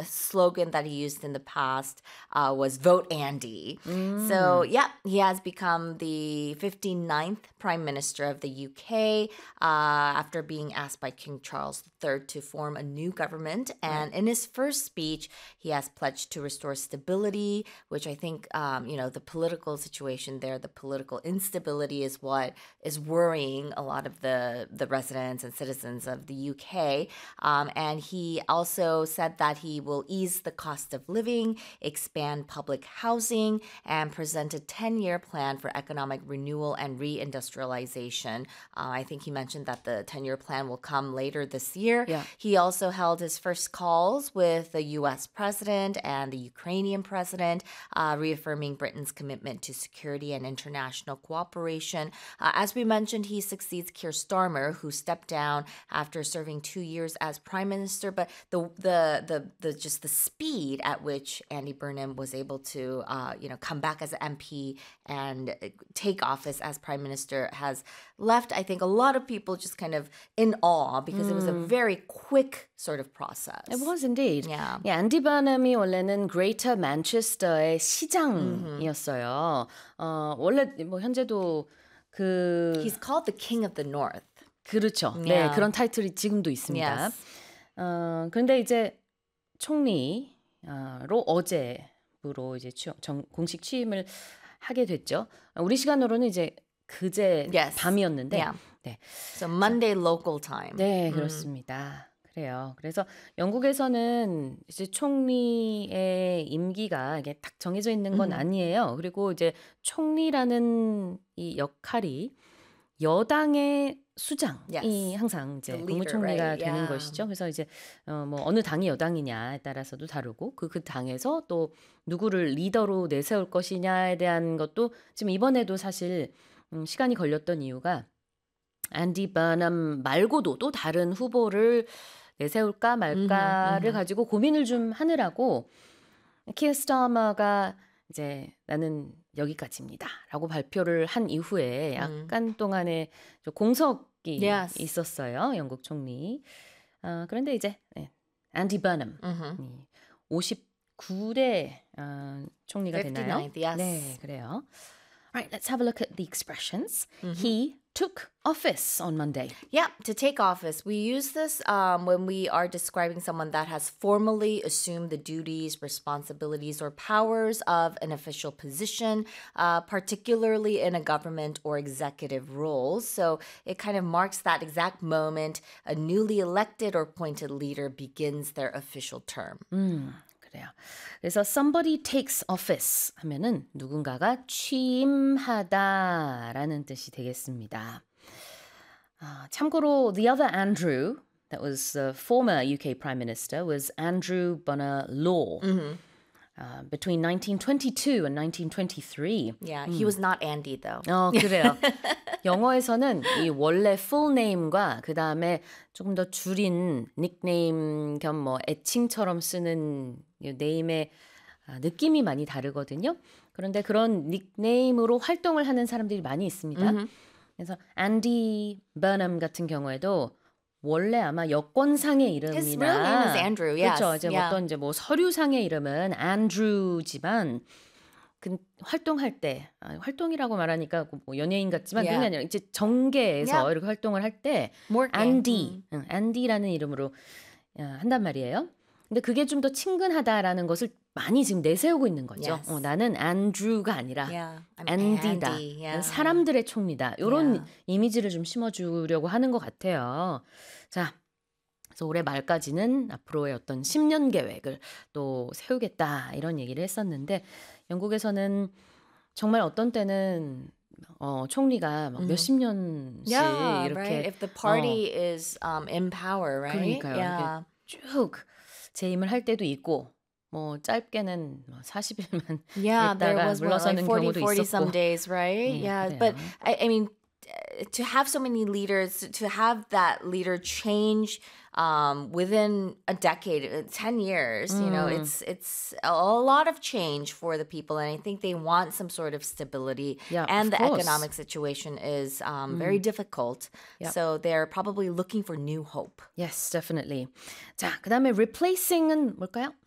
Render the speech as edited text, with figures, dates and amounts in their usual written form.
slogan that he used in the past was "Vote Andy." So, yeah, he has become the 59th Prime Minister of the UK after being asked by King Charles III to form a new government. And in his first speech, he has pledged to restore stability, which I think, the political situation there, the political instability is what is worrying a lot of the residents and citizens of the UK. And he also said that he will ease the cost of living, expand public housing, and present a 10-year plan for economic renewal and reindustrialization. I think he mentioned that the 10-year plan will come later this year. Yeah. He also held his first calls with the U.S. president and the Ukrainian president, reaffirming Britain's commitment to security and international cooperation. As we mentioned, he succeeds Keir Starmer, who stepped down after serving 2 years as prime minister. But the just the speed at which Andy Burnham was able to come back as an MP and take office as prime minister has left, I think, a lot of people just kind of in awe because it was a very quick sort of process. It was indeed. Yeah. 앤디 버넘이 원래는 Greater Manchester의 시장이었어요. 원래 뭐 현재도 He's called the King of the North. 그렇죠. Yeah. 네, 그런 타이틀이 지금도 있습니다. Yes. 그런데 이제 총리로 어제부로 이제 공식 취임을 하게 됐죠. 우리 시간으로는 이제 그제 Yes. 밤이었는데. Yeah. 네. So Monday local time. 네, 그렇습니다. 그래요. 그래서 영국에서는 이제 총리의 임기가 이게 딱 정해져 있는 건 아니에요. 그리고 이제 총리라는 이 역할이 여당의 수장이 Yes. 항상 이제 The leader, 국무총리가 right? 되는 Yeah. 것이죠. 그래서 이제 뭐 어느 당이 여당이냐에 따라서도 다르고 그 당에서 또 누구를 리더로 내세울 것이냐에 대한 것도 지금 이번에도 사실 시간이 걸렸던 이유가 앤디 버넘 말고도 또 다른 후보를 내세울까 말까를 가지고 고민을 좀 하느라고 키어 스타머가 이제 나는 여기까지입니다.라고 발표를 한 이후에 약간 동안의 공석이 Yes. 있었어요. 영국 총리. 그런데 이제 앤디 버넘 59대 총리가 되나요? 59th, yes. 네, 그래요. Right, let's have a look at the expressions. He took office on Monday. Yeah, to take office. We use this when we are describing someone that has formally assumed the duties, responsibilities, or powers of an official position, particularly in a government or executive role. So it kind of marks that exact moment a newly elected or appointed leader begins their official term. 그래요. 그래서 somebody takes office 하면은 누군가가 취임하다라는 뜻이 되겠습니다. 참고로 the other Andrew, that was the former UK Prime Minister, was Andrew Bonar Law. Between 1922 and 1923. Yeah, he was not Andy though. 그래요. 영어에서는 이 원래 full name과 그 다음에 조금 더 줄인 닉네임 겸 뭐 애칭처럼 쓰는 네임의 느낌이 많이 다르거든요. 그런데 그런 닉네임으로 활동을 하는 사람들이 많이 있습니다. 그래서 앤디 버넘 같은 경우에도 원래 아마 여권상의 이름이나 His real name is Andrew, yes. 그렇죠. 이제 Yeah. 어떤 이제 뭐 서류상의 이름은 앤드루지만 활동할 때 활동이라고 말하니까 뭐 연예인 같지만 Yeah. 그게 아니라 이제 정계에서 Yeah. 이렇게 활동을 할 때 Morgan. 앤디라는 이름으로 한단 말이에요. 근데 그게 좀 더 친근하다라는 것을 많이 지금 내세우고 있는 거죠. Yes. 나는 앤드루가 아니라 Yeah, I'm 앤디다. Andy, yeah. 사람들의 총리다. 이런 Yeah. 이미지를 좀 심어주려고 하는 것 같아요. 자, 그래서 올해 말까지는 앞으로의 어떤 10년 계획을 또 세우겠다 이런 얘기를 했었는데 영국에서는 정말 어떤 때는 총리가 막 몇십 년씩 Yeah, 이렇게 right. If the party is in power, right? 그러니까요. Yeah. 쭉 재임을 할 때도 있고 뭐 짧게는 40일만 Yeah, there 있다가 was what, like 물러서는 40, 경우도 40 있었고. some days, right? 네, Yeah, 그래요. but I mean, to have so many leaders, to have that leader change within a decade, 10 years, you know, it's a lot of change for the people. And I think they want some sort of stability. Yeah, and of the course. economic situation is very difficult. Yep. So they're probably looking for new hope. Yes, definitely. 자, 그다음에 replacing은 뭘까요?